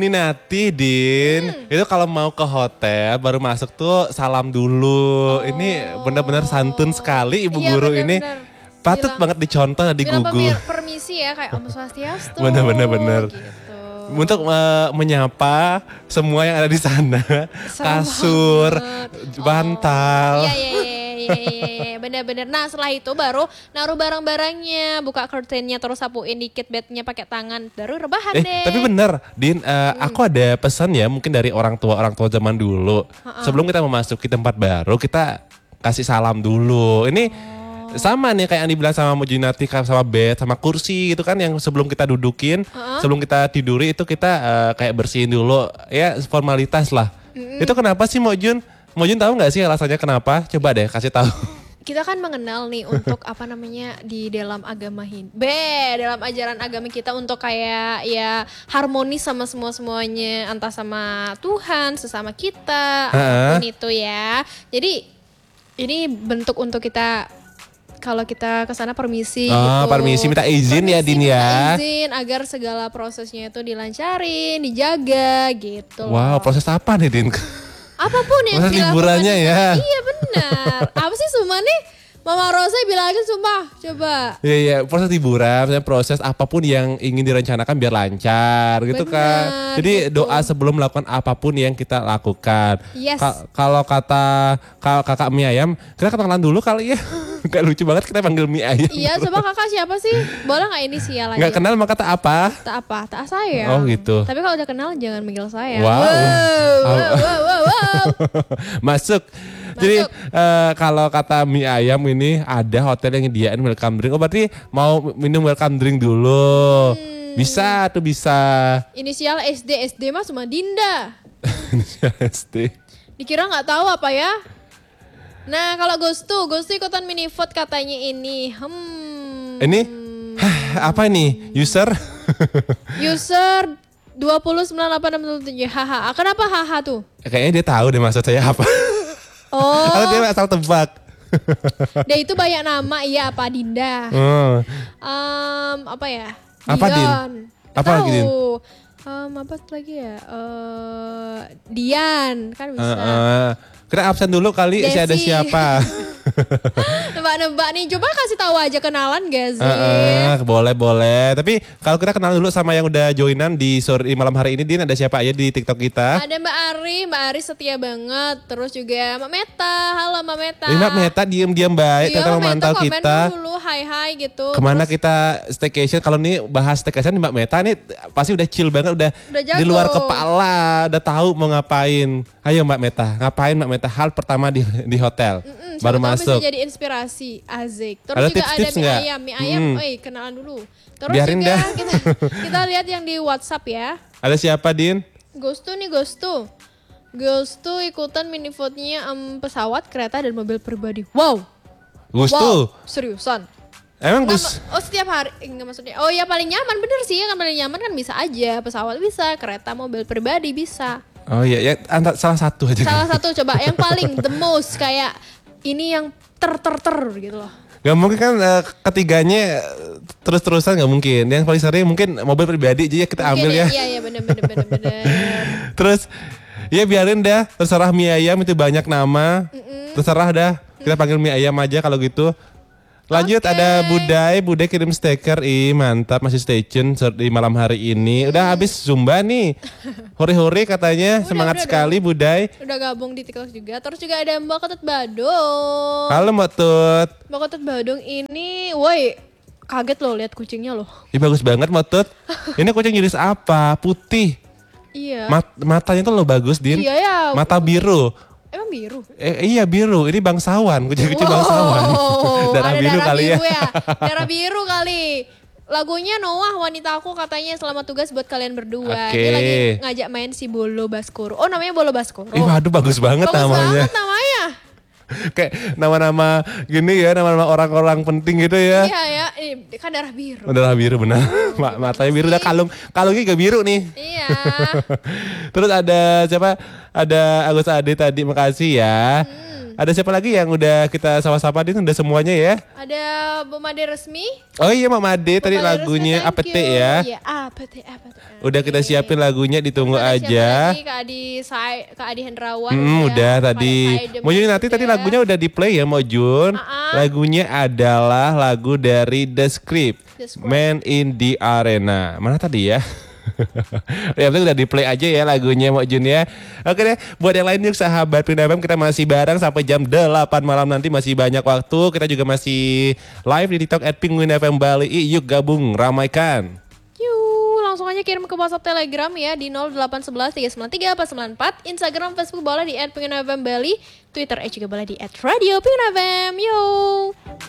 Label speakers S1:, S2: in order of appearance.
S1: Ini Nati, Din, itu kalau mau ke hotel baru masuk tuh salam dulu. Ini benar-benar santun sekali ibu guru ini. Patut banget dicontoh, digugu.
S2: Permisi ya kayak Om Swastiastu.
S1: Bener.
S2: Gitu.
S1: Untuk menyapa semua yang ada di sana. Kasur, bantal.
S2: Iya, bener-bener. Nah setelah itu baru naruh barang-barangnya, buka curtainnya, terus sapuin dikit bednya pakai tangan, baru rebahan deh.
S1: Tapi bener, Din, aku ada pesan ya mungkin dari orang tua zaman dulu. Sebelum kita memasuki tempat baru, kita kasih salam dulu. Ini sama nih kayak yang dibilang sama Mujinati, sama bed, sama kursi gitu kan yang sebelum kita dudukin, sebelum kita tiduri itu kita kayak bersihin dulu. Ya formalitas lah. Itu kenapa sih Mojun tahu nggak sih alasannya kenapa? Coba deh kasih tahu.
S2: Kita kan mengenal nih untuk apa namanya di dalam agama Hindu, dalam ajaran agama kita untuk kayak ya harmonis sama semuanya, entah sama Tuhan, sesama kita, apapun itu ya. Jadi ini bentuk untuk kita kalau kita kesana permisi gitu.
S1: Permisi minta izin ya Din ya.
S2: Minta izin agar segala prosesnya itu dilancarin, dijaga gitu.
S1: Wow, proses apa nih Din?
S2: Apapun yang
S1: proses liburannya ya.
S2: Iya benar. Apa sih Suma nih? Mama Rosa bilangin sumpah, coba.
S1: Iya, proses liburan, proses apapun yang ingin direncanakan biar lancar gitu kan. Jadi gitu. Doa sebelum melakukan apapun yang kita lakukan.
S2: Yes.
S1: Kalau kata kakak mie ayam, kita kenalan dulu kali ya. Gak lucu banget kita panggil mie ayam.
S2: Iya, coba kakak siapa sih? Boleh gak inisial aja?
S1: Gak kenal maka tak apa?
S2: Tak sayang.
S1: Oh gitu.
S2: Tapi kalau udah kenal jangan manggil saya.
S1: Wow. Masuk. Jadi kalau kata mie ayam ini ada hotel yang nyediain welcome drink. Oh berarti mau minum welcome drink dulu. Bisa.
S2: Inisial SD mah cuma Dinda.
S1: Inisial SD.
S2: Dikira gak tahu apa ya? Nah kalau Gostu ikutan mini vote katanya ini.
S1: Ini? Apa ini? User
S2: 2098667. Haha. Kenapa haha tuh?
S1: Kayaknya dia tahu deh maksud saya apa. Atau dia asal tebak.
S2: Dia itu banyak nama, iya apa Dinda. Apa ya?
S1: Apa Din? Apa lagi Din?
S2: Apa lagi ya? Dian kan bisa.
S1: Kita absen dulu kali
S2: Desi.
S1: ada siapa.
S2: Nebak-nebak nih, coba kasih tahu aja kenalan gak sih?
S1: Boleh. Tapi kalau kita kenal dulu sama yang udah joinan di malam hari ini, Din, ada siapa aja di TikTok kita?
S2: Ada Mbak Ari setia banget. Terus juga Mbak Meta, halo Mbak Meta.
S1: Mbak Meta diam baik, kita memantau kita.
S2: Dulu, hai gitu.
S1: Kemana terus, kita staycation? Kalau nih bahas staycation Mbak Meta nih pasti udah chill banget, udah di luar kepala, udah tahu mau ngapain. Ayo Mbak Meta, ngapain Mbak Meta? Hal pertama di hotel. Baru masuk.
S2: Bisa jadi inspirasi, Azik. Terus
S1: ada
S2: juga
S1: tips
S2: ada mie ayam. Kenalan dulu. Terus
S1: biarin
S2: juga
S1: dah.
S2: kita lihat yang di WhatsApp ya.
S1: Ada siapa Din?
S2: Gostu ikutan mini vote-nya pesawat, kereta dan mobil pribadi. Wow. Seriusan.
S1: Emang Gus?
S2: Setiap hari enggak maksudnya. Oh ya paling nyaman bener sih kan, paling nyaman kan bisa aja, pesawat bisa, kereta, mobil pribadi bisa.
S1: Oh iya, salah satu aja.
S2: Salah satu coba yang paling the most kayak ini yang ter gitu loh.
S1: Gak mungkin kan ketiganya terus-terusan gak mungkin. Yang paling sering mungkin mobil pribadi aja kita mungkin ambil ya.
S2: Iya bener.
S1: Terus ya biarin dah, terserah mie ayam itu banyak nama. Terserah dah, kita panggil mie ayam aja kalau gitu. Lanjut ada Budai kirim stiker. Mantap, masih stay tune di malam hari ini. Udah habis Zumba nih. Hore-hore katanya, semangat sekali Budai.
S2: Udah gabung di TikTok juga. Terus juga ada Mbak Ketut Badung.
S1: Halo Mbak Tut.
S2: Mbak Ketut Badung ini, woi kaget loh lihat kucingnya loh.
S1: Bagus banget Mbak Tut. Ini kucing jenis apa? Putih.
S2: Iya.
S1: Matanya tuh lo bagus Din.
S2: Iya ya.
S1: Mata biru.
S2: Emang biru?
S1: Iya biru, ini bangsawan, kucing-kucing bangsawan. Darah biru kali ya.
S2: Darah biru kali. Lagunya Noah Wanita Aku katanya selamat tugas buat kalian berdua.
S1: Okay.
S2: Dia lagi ngajak main si Bolo Baskoro. Oh namanya Bolo Baskoro.
S1: Waduh bagus banget namanya.
S2: Bagus banget namanya.
S1: Kayak nama-nama gini ya, nama-nama orang-orang penting gitu ya.
S2: Iya ya, kan darah biru.
S1: Darah biru benar. Matanya biru, udah kalungnya juga biru nih.
S2: Iya.
S1: Terus ada siapa? Ada Agus Ade tadi, makasih ya. Ada siapa lagi yang udah kita sapa-sapa din? Udah semuanya ya?
S2: Ada Bu Made resmi.
S1: Oh iya Mak Made tadi
S2: Made
S1: lagunya
S2: resmi, thank
S1: APT
S2: you.
S1: ya.
S2: Iya, APT.
S1: Udah kita siapin lagunya, ditunggu
S2: Ada siapa
S1: aja.
S2: lagi? Kak Adi Hendrawan.
S1: Udah
S2: Pak
S1: tadi.
S2: Said
S1: Mau Jun nanti
S2: juga.
S1: tadi lagunya udah di play ya Mau Jun. Lagunya adalah lagu dari The Script,
S2: The Script.
S1: Man in the Arena. Mana tadi ya? Ya berarti udah di play aja ya lagunya Mau Jun ya. Oke deh, buat yang lain yuk sahabat Pina FM, kita masih bareng sampai jam 8 malam nanti, masih banyak waktu. Kita juga masih live di TikTok @penguin_fm Bali. Yuk gabung, ramaikan.
S2: Yuk, langsung aja kirim ke WhatsApp Telegram ya di 0811 393 494, Instagram, Facebook boleh di @penguin_fm Bali, Twitter juga boleh di @radio_penguin_fm. Yo.